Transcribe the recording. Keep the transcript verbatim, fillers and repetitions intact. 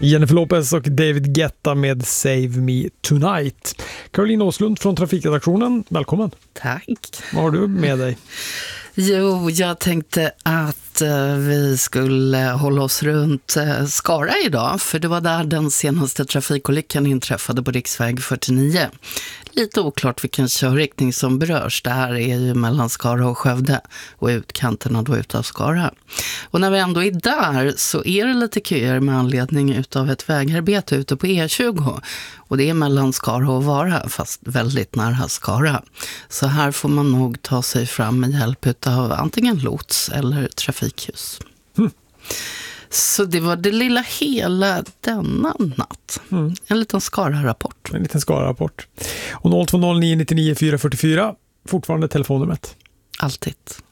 Jennifer Lopez och David Guetta med Save Me Tonight. Caroline Åslund från Trafikredaktionen, välkommen. Tack. Vad har du med dig? Jo, jag tänkte att uh, vi skulle hålla oss runt uh, Skara idag, för det var där den senaste trafikolyckan inträffade på riksväg fyrtionio. Lite oklart vilken körriktning som berörs. Det här är ju mellan Skara och Skövde och utkanterna då utav Skara. Och när vi ändå är där så är det lite köer med anledning utav ett vägarbete ute på E tjugo. Och det är mellan Skara och Vara, fast väldigt nära Skara. Så här får man nog ta sig fram med hjälp utav antingen lots eller trafikljus. Mm. Så det var det lilla hela denna natt. Mm. En liten Skara-rapport. En liten Skara-rapport. Och noll två noll nio nio nio fyra fyra fyra, fortfarande telefonnumret. Alltid.